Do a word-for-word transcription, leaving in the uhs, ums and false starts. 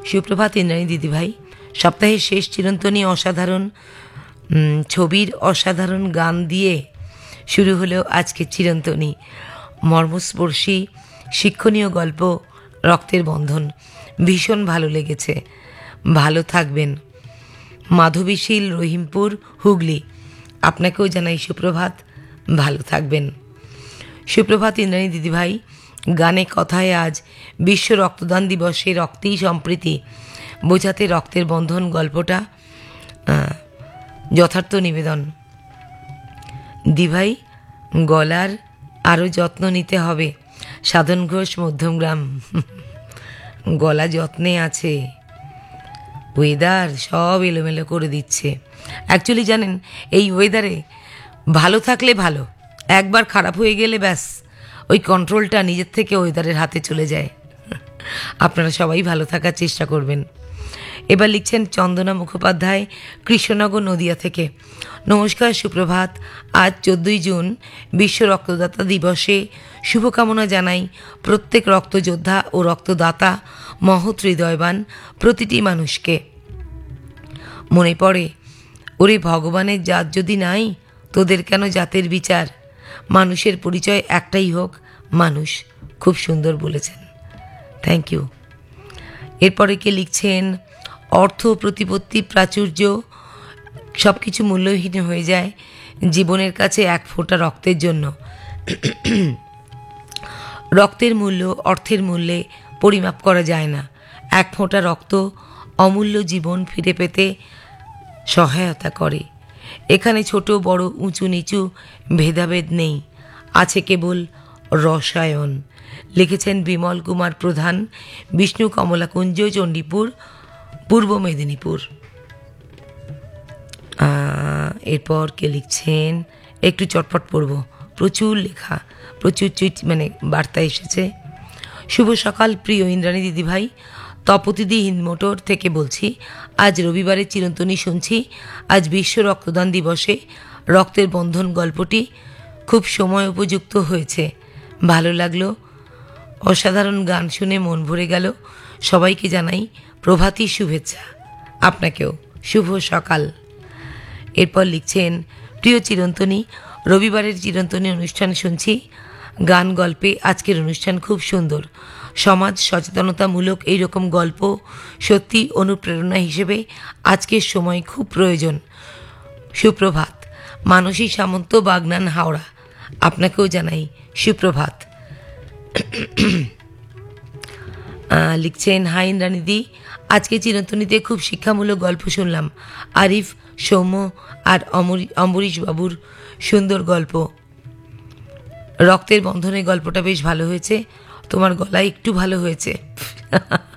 সুপ্রভাত ইন্দ্রাণী দিদিভাই। সপ্তাহের শেষ চিরন্তনী অসাধারণ ছবির অসাধারণ গান দিয়ে শুরু হলো আজকের চিরন্তনী। মর্মস্পর্শী শিক্ষণীয় গল্প রক্তের বন্ধন, ভীষণ ভালো লেগেছে। ভালো থাকবেন। মাধবীশীল, রহিমপুর, হুগলি। আপনাকেও জানাই সুপ্রভাত, ভালো থাকবেন। সুপ্রভাত ইন্দ্রাণী দিদিভাই। গানে কথায় আজ বিশ্ব রক্তদান দিবসে রক্তেই সম্প্রীতি বোঝাতে রক্তের বন্ধন গল্পটা যথার্থ নিবেদন। দিভাই, গলার আরও যত্ন নিতে হবে। সাধন ঘোষ, মধ্যমগ্রাম। গলা যত্নে আছে, ওয়েদার সব এলোমেলো করে দিচ্ছে। অ্যাকচুয়ালি জানেন, এই ওয়েদারে ভালো থাকলে ভালো, একবার খারাপ হয়ে গেলে ব্যাস ওই কন্ট্রোলটা নিজের থেকে ওয়েদারের হাতে চলে যায়। আপনারা সবাই ভালো থাকার চেষ্টা করবেন। এবার লিখছেন চন্দনা মুখোপাধ্যায়, কৃষ্ণনগর, নদিয়া থেকে। নমস্কার, সুপ্রভাত। আজ চোদ্দোই জুন বিশ্ব রক্তদাতা দিবসে শুভকামনা জানাই প্রত্যেক রক্তযোদ্ধা ও রক্তদাতা মহৎ হৃদয়বান প্রতিটি মানুষকে। মনে পড়ে, ওরে ভগবানের জাত যদি নাই, তোদের কেন জাতের বিচার? মানুষের পরিচয় একটাই হোক, মানুষ। খুব সুন্দর বলেছেন, থ্যাংক ইউ। এরপরে কে লিখছেন, অর্থ, প্রতিপত্তি, প্রাচুর্য সব কিছু মূল্যহীন হয়ে যায় জীবনের কাছে এক ফোঁটা রক্তের জন্য। রক্তের মূল্য অর্থের মূল্যে পরিমাপ করা যায় না। এক ফোঁটা রক্ত অমূল্য জীবন ফিরে পেতে সহায়তা করে। এখানে ছোট বড়, উঁচু নিচু ভেদাভেদ নেই, আছে কেবল রসায়ন। লিখেছেন বিমল কুমার প্রধান, বিষ্ণু কমলাকুঞ্জ, চণ্ডীপুর, পূর্ব মেদিনীপুর। এরপর কে লিখছেন, একটু চটপট পড়ব, প্রচুর লেখা, প্রচুর চুইট মানে বার্তা এসেছে। শুভ সকাল প্রিয় ইন্দ্রাণী দিদিভাই, তপতিদি হিন্দমোটর থেকে বলছি। আজ রবিবারের চিরন্তনী শুনছি। আজ বিশ্ব রক্তদান দিবসে রক্তের বন্ধন গল্পটি খুব সময় উপযুক্ত হয়েছে, ভালো লাগলো। অসাধারণ গান শুনে মন ভরে গেল। সবাইকে জানাই প্রভাতী শুভেচ্ছা। আপনাকেও শুভ সকাল। এরপর লিখছেন, প্রিয় চিরন্তনী, রবিবারের চিরন্তনী অনুষ্ঠান শুনছি। গান গল্পে আজকের অনুষ্ঠান খুব সুন্দর। সমাজ সচেতনতামূলক এইরকম গল্প সত্যি অনুপ্রেরণা হিসেবে আজকের সময় খুব প্রয়োজন। সুপ্রভাত। মানসী সামন্ত, বাগনান, হাওড়া। আপনাকেও জানাই সুপ্রভাত। লিখছেন, হাই ইন্দ্রাণীদি, আজকে চিরন্তনীতে খুব শিক্ষামূলক গল্প শুনলাম। আরিফ, সৌম্য আর অম্বরীশ বাবুর সুন্দর গল্প। রক্তের বন্ধনের গল্পটা বেশ ভালো হয়েছে। তোমার গলা একটু ভালো হয়েছে।